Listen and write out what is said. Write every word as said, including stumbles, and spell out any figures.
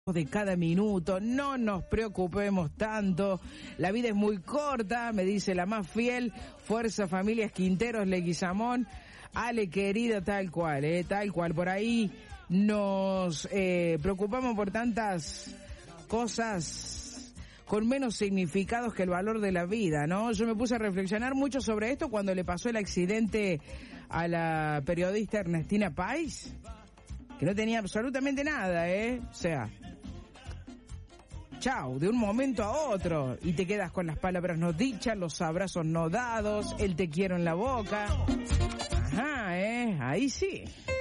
de cada minuto, no nos preocupemos tanto, la vida es muy corta, me dice la más fiel, fuerza familias Quinteros, Leguizamón, Ale querida, tal cual, eh, tal cual, por ahí nos eh, preocupamos por tantas cosas con menos significados que el valor de la vida, ¿no? Yo me puse a reflexionar mucho sobre esto cuando le pasó el accidente a la periodista Ernestina Pais, que no tenía absolutamente nada, ¿eh? O sea, chau, de un momento a otro, y te quedas con las palabras no dichas, los abrazos no dados, el te quiero en la boca. Ajá, ¿eh? Ahí sí.